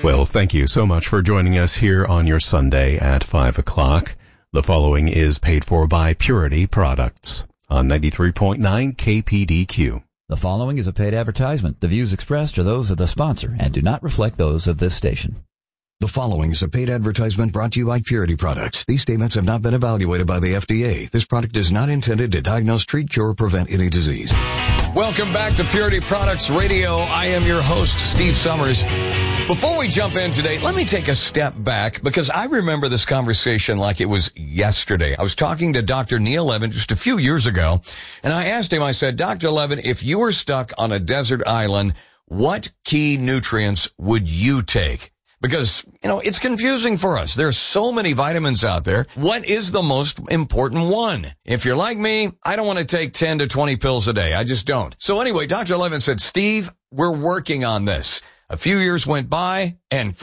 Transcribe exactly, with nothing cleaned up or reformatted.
Well, thank you so much for joining us here on your Sunday at five o'clock. The following is paid for by Purity Products on ninety-three point nine K P D Q. The following is a paid advertisement. The views expressed are those of the sponsor and do not reflect those of this station. The following is a paid advertisement brought to you by Purity Products. These statements have not been evaluated by the F D A. This product is not intended to diagnose, treat, cure, or prevent any disease. Welcome back to Purity Products Radio. I am your host, Steve Summers. Before we jump in today, let me take a step back because I remember this conversation like it was yesterday. I was talking to Doctor Neil Levin just a few years ago, and I asked him, I said, Doctor Levin, if you were stuck on a desert island, what key nutrients would you take? Because, you know, it's confusing for us. There's so many vitamins out there. What is the most important one? If you're like me, I don't want to take ten to twenty pills a day. I just don't. So anyway, Doctor Levin said, Steve, we're working on this. A few years went by, and